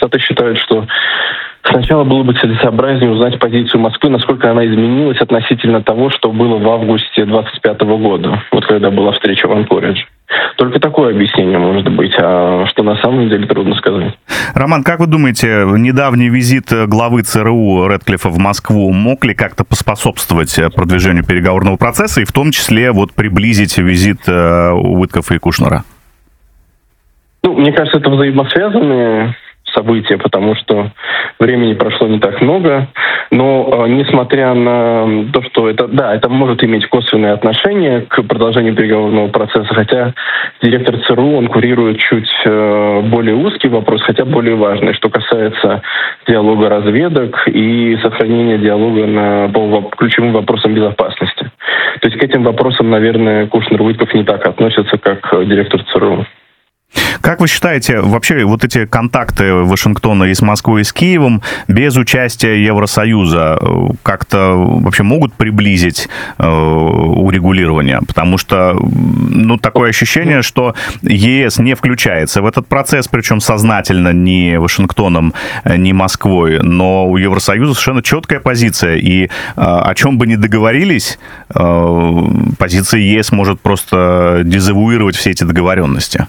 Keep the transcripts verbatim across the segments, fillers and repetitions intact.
эксперты считают, что сначала было бы целесообразнее узнать позицию Москвы, насколько она изменилась относительно того, что было в августе двадцать пятого года, вот когда была встреча в Анкоридже. Только такое объяснение может быть, а что на самом деле трудно сказать. Роман, как вы думаете, недавний визит главы ЦРУ Рэдклиффа в Москву мог ли как-то поспособствовать продвижению переговорного процесса и в том числе вот приблизить визит Уиткоффа и Кушнера? Ну, мне кажется, это взаимосвязанные события, потому что времени прошло не так много, но э, несмотря на то, что это, да, это может иметь косвенное отношение к продолжению переговорного процесса, хотя директор ЦРУ, он курирует чуть э, более узкий вопрос, хотя более важный, что касается диалога разведок и сохранения диалога на, по ключевым вопросам безопасности. То есть к этим вопросам, наверное, Кушнер и Уиткофф не так относятся, как директор ЦРУ. Как вы считаете, вообще вот эти контакты Вашингтона и с Москвой, и с Киевом без участия Евросоюза как-то вообще могут приблизить э, урегулирование? Потому что, ну, такое ощущение, что ЕС не включается в этот процесс, причем сознательно ни Вашингтоном, ни Москвой, но у Евросоюза совершенно четкая позиция, и э, о чем бы ни договорились, э, позиция ЕС может просто дезавуировать все эти договоренности.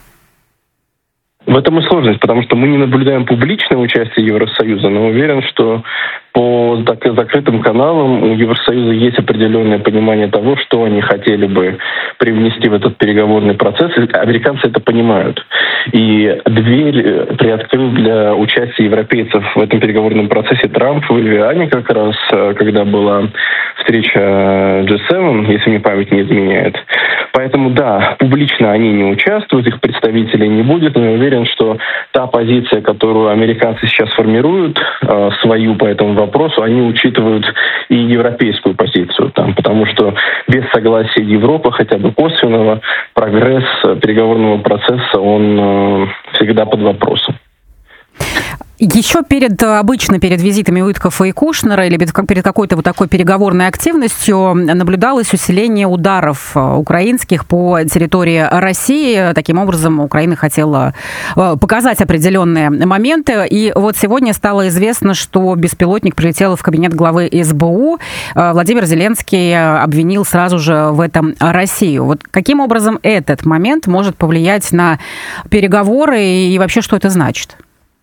В этом и сложность, потому что мы не наблюдаем публичное участие Евросоюза, но уверен, что по закрытым каналам у Евросоюза есть определенное понимание того, что они хотели бы привнести в этот переговорный процесс. И американцы это понимают. И дверь приоткрыл для участия европейцев в этом переговорном процессе Трамп в Ливиане как раз, когда была встреча джи семь, если мне память не изменяет. Поэтому, да, публично они не участвуют, их представителей не будет, но я уверен, что та позиция, которую американцы сейчас формируют, э, свою по этому вопросу, они учитывают и европейскую позицию там, потому что без согласия Европы, хотя бы косвенного, прогресс переговорного процесса, он э, всегда под вопросом. Еще перед, обычно перед визитами Уиткоффа и Кушнера или перед какой-то вот такой переговорной активностью наблюдалось усиление ударов украинских по территории России. Таким образом, Украина хотела показать определенные моменты. И вот сегодня стало известно, что беспилотник прилетел в кабинет главы эс бэ у. Владимир Зеленский обвинил сразу же в этом Россию. Вот каким образом этот момент может повлиять на переговоры и вообще что это значит?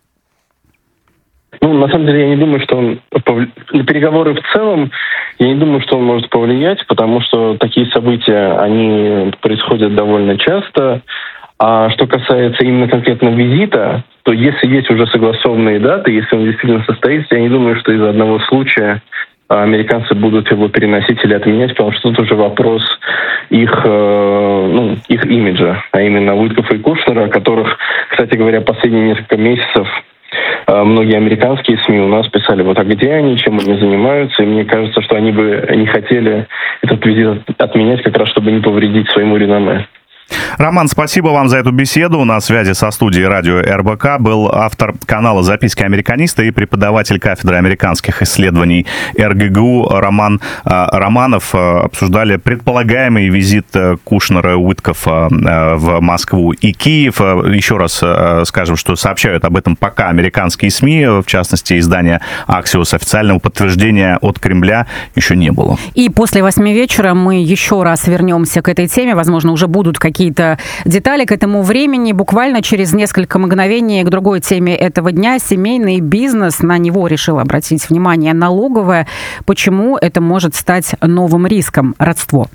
Ну, на самом деле, я не думаю, что он... На переговоры в целом, я не думаю, что он может повлиять, потому что такие события, они происходят довольно часто. А что касается именно конкретного визита, то если есть уже согласованные даты, если он действительно состоится, я не думаю, что из-за одного случая американцы будут его переносить или отменять, потому что тут уже вопрос их, ну, их имиджа, а именно Уиткоффа и Кушнера, о которых, кстати говоря, последние несколько месяцев многие американские СМИ у нас писали, вот, а где они, чем они занимаются, и мне кажется, что они бы не хотели этот визит отменять, как раз чтобы не повредить своему реноме. Роман, спасибо вам за эту беседу. На связи со студией радио эр бэ ка был автор канала «Записки американиста» и преподаватель кафедры американских исследований эр гэ гэ у Роман Романов. Обсуждали предполагаемый визит Кушнера и Уиткоффа в Москву и Киев. Еще раз скажем, что сообщают об этом пока американские СМИ, в частности, издание «Аксиос». Официального подтверждения от Кремля еще не было. И после восьми вечера мы еще раз вернемся к этой теме. Возможно, уже будут какие-то какие-то детали к этому времени. Буквально через несколько мгновений к другой теме этого дня. Семейный бизнес, на него решила обратить внимание налоговая. Почему это может стать новым риском? Родство.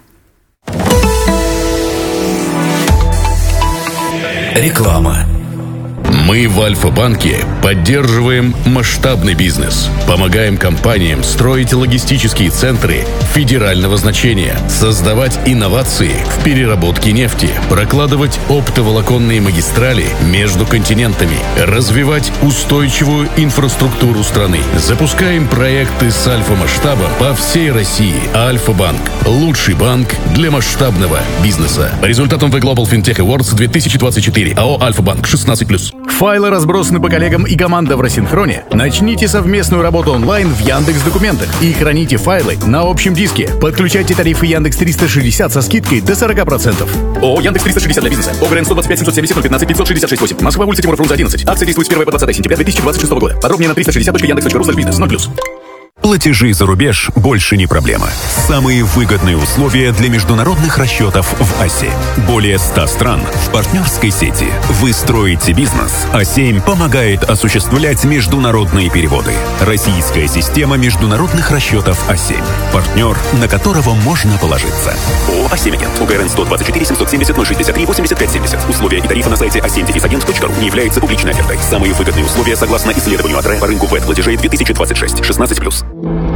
Реклама. Мы в Альфа-банке поддерживаем масштабный бизнес, помогаем компаниям строить логистические центры федерального значения, создавать инновации в переработке нефти, прокладывать оптоволоконные магистрали между континентами, развивать устойчивую инфраструктуру страны. Запускаем проекты с альфа-масштаба по всей России. Альфа-банк – лучший банк для масштабного бизнеса. По результатам The Global FinTech Awards две тысячи двадцать четыре АО «Альфа-банк» шестнадцать плюс. Файлы разбросаны по коллегам и командам в рассинхроне? Начните совместную работу онлайн в Яндекс.Документах и храните файлы на общем диске. Подключайте тарифы Яндекс триста шестьдесят со скидкой до сорок процентов. ООО Яндекс триста шестьдесят для бизнеса. ОГРН сто двадцать пять семьсот семьдесят ноль пятнадцать пятьсот шестьдесят шесть восемь. Москва, улица Тимура Фрунзе одиннадцать. Акция действует с первого по двадцатое сентября две тысячи двадцать шестого года. Подробнее на триста шестьдесят точка яндекс точка ру слэш бизнес. ноль плюс. Платежи за рубеж больше не проблема. Самые выгодные условия для международных расчетов в АСЕ. Более ста стран в партнерской сети. Вы строите бизнес. а семь помогает осуществлять международные переводы. Российская система международных расчетов а семь. Партнер, на которого можно положиться. ООО а семь Агент. ОГРН сто двадцать четыре семьсот семьдесят ноль шестьдесят три восемьдесят пять семьдесят. Условия и тарифы на сайте а семь агент точка ру не являются публичной офертой. Самые выгодные условия согласно исследованию АТРЭ по рынку вэт-платежей две тысячи двадцать шесть. шестнадцать плюс.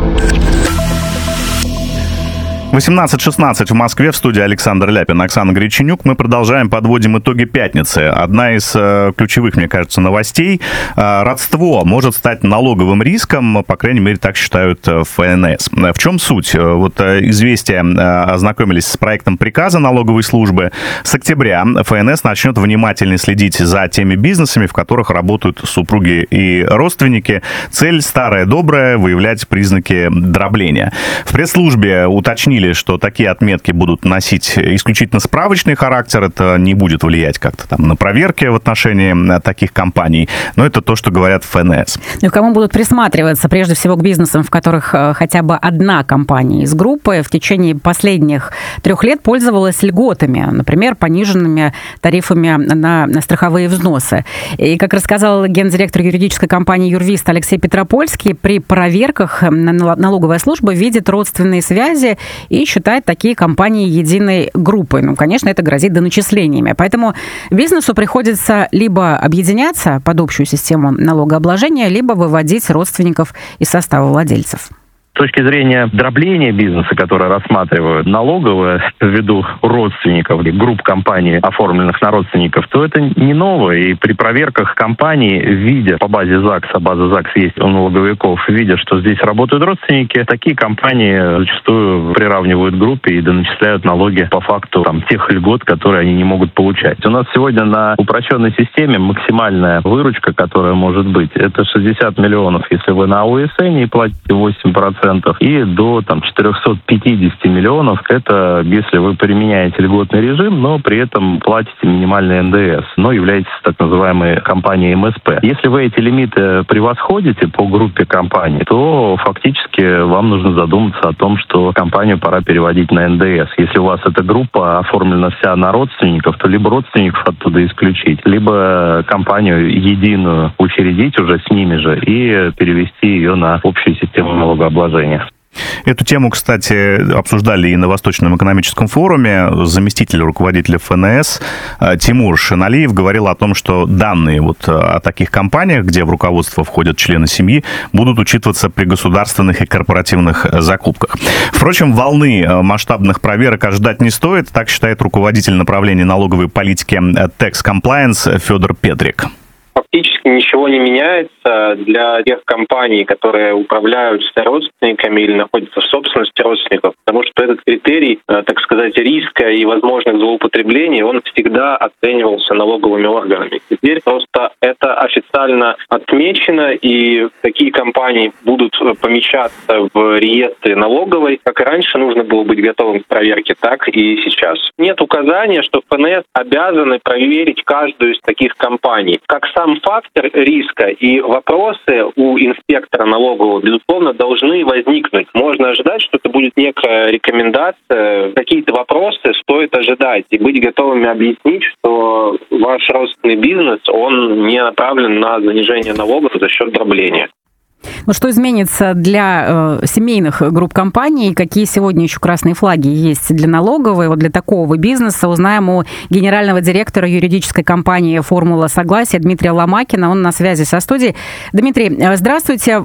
восемнадцать шестнадцать в Москве, в студии Александр Ляпин, Оксана Греченюк. Мы продолжаем, подводим итоги пятницы. Одна из э, ключевых, мне кажется, новостей. Э, родство может стать налоговым риском, по крайней мере, так считают эф эн эс. В чем суть? Вот э, известия э, ознакомились с проектом приказа налоговой службы. С октября эф эн эс начнет внимательно следить за теми бизнесами, в которых работают супруги и родственники. Цель старая добрая — выявлять признаки дробления. В пресс-службе уточнили, что такие отметки будут носить исключительно справочный характер, это не будет влиять как-то там на проверки в отношении таких компаний, но это то, что говорят эф эн эс. Ну, кому будут присматриваться, прежде всего, к бизнесам, в которых хотя бы одна компания из группы в течение последних трех лет пользовалась льготами, например, пониженными тарифами на, на страховые взносы. И, как рассказал гендиректор юридической компании «Юрвист» Алексей Петропольский, при проверках налоговая служба видит родственные связи и считает такие компании единой группой. Ну, конечно, это грозит доначислениями. Поэтому бизнесу приходится либо объединяться под общую систему налогообложения, либо выводить родственников из состава владельцев. С точки зрения дробления бизнеса, который рассматривают налоговые ввиду родственников, групп компаний, оформленных на родственников, то это не новое. И при проверках компаний, видя по базе ЗАГС, а база ЗАГС есть у налоговиков, видя, что здесь работают родственники, такие компании зачастую приравнивают к группе и доначисляют налоги по факту там, тех льгот, которые они не могут получать. У нас сегодня на упрощенной системе максимальная выручка, которая может быть, это шестьдесят миллионов, если вы на ОСН платите восемь процентов, и до там, четыреста пятьдесят миллионов, это если вы применяете льготный режим, но при этом платите минимальный эн дэ эс, но являетесь так называемой компанией эм эс пэ. Если вы эти лимиты превосходите по группе компаний, то фактически вам нужно задуматься о том, что компанию пора переводить на эн дэ эс. Если у вас эта группа оформлена вся на родственников, то либо родственников оттуда исключить, либо компанию единую учредить уже с ними же и перевести ее на общую систему налогообложения. Эту тему, кстати, обсуждали и на Восточном экономическом форуме. Заместитель руководителя эф эн эс Тимур Шеналиев говорил о том, что данные вот о таких компаниях, где в руководство входят члены семьи, будут учитываться при государственных и корпоративных закупках. Впрочем, волны масштабных проверок ожидать не стоит, так считает руководитель направления налоговой политики Tax Compliance Федор Петрик. Фактически ничего не меняется для тех компаний, которые управляются родственниками или находятся в собственности родственников, потому что этот критерий, так сказать, риска и возможных злоупотреблений, он всегда оценивался налоговыми органами. Теперь просто это официально отмечено, и такие компании будут помечаться в реестре налоговой. Как и раньше нужно было быть готовым к проверке, так и сейчас. Нет указания, что эф эн эс обязаны проверить каждую из таких компаний. Как сам фактор риска и вопросы у инспектора налогового, безусловно, должны возникнуть. Можно ожидать, что это будет некая рекомендация. Какие-то вопросы стоит ожидать и быть готовыми объяснить, что ваш родственный бизнес, он не направлен на занижение налогов за счет дробления. Ну, что изменится для э, семейных групп компаний? Какие сегодня еще красные флаги есть для налоговой? Вот для такого бизнеса узнаем у генерального директора юридической компании «Формула согласия» Дмитрия Ломакина. Он на связи со студией. Дмитрий, здравствуйте.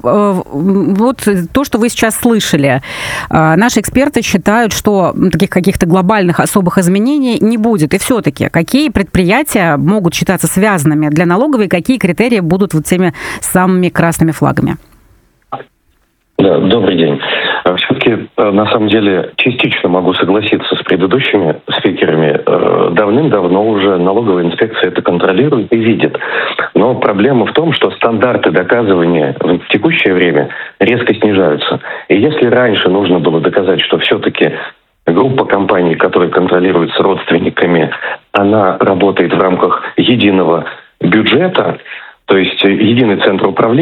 Вот то, что вы сейчас слышали. Наши эксперты считают, что таких каких-то глобальных особых изменений не будет. И все-таки, какие предприятия могут считаться связанными для налоговой, какие критерии будут вот теми самыми красными флагами? Да, добрый день. Все-таки, на самом деле, частично могу согласиться с предыдущими спикерами. Давным-давно уже налоговая инспекция это контролирует и видит. Но проблема в том, что стандарты доказывания в текущее время резко снижаются. И если раньше нужно было доказать, что все-таки группа компаний, которые контролируются родственниками, она работает в рамках единого бюджета, то есть единый центр управления,